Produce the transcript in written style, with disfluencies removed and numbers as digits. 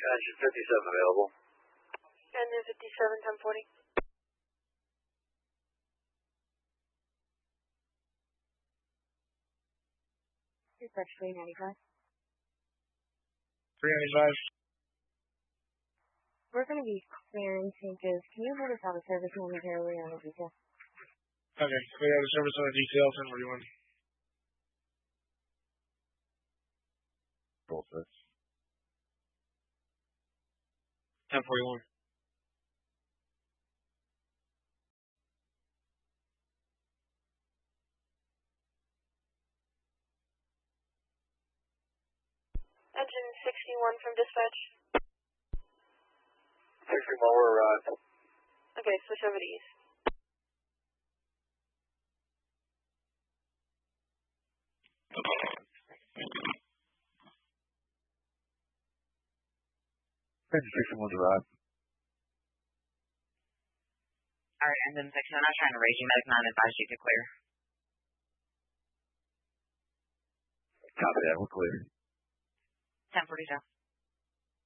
Engine 57 available. Engine 57, 1040. Dispatch 395. 395. We're going to be clearing changes. Can you hold us out of service momentarily on the detail? Okay, we have a service on the detail, 1041. Roll 6. 1041. Engine 61 from dispatch. 61, we're arrived. Okay, switch over to east. Engine 61's arrived. Alright, engine 61, I was trying to raise you. Medic 9 advised you to clear. Copy that, we're clear. 1042.